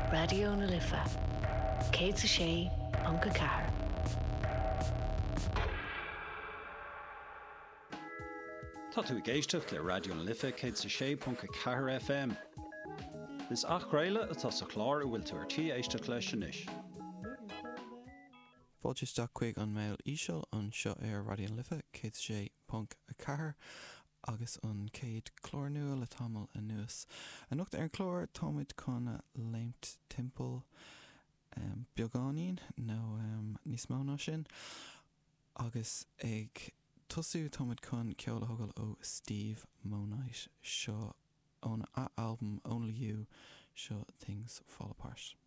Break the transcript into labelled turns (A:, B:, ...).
A: Radio na Lifa. Céad sa sé, Punca Car.
B: Tá tú géisteach le Radio na Lifa céad sa sé Punca Car FM. Is ach réile atá sa chlár a bhfuil tú ar tí éisteach leis inis.
C: Fáilte chuig an mail íseal an seo ar Radio na Lifa céad sa sé Punca Car agus an céad chlór nua le tamil a nuas. An ucht ar an chlór táid chuna leimt timpeall beagáín nó níos mó ná sin agus ag tosú táid chun ceola thugail ó Steve Monite seo ón album Only You seo Things Fall Apart.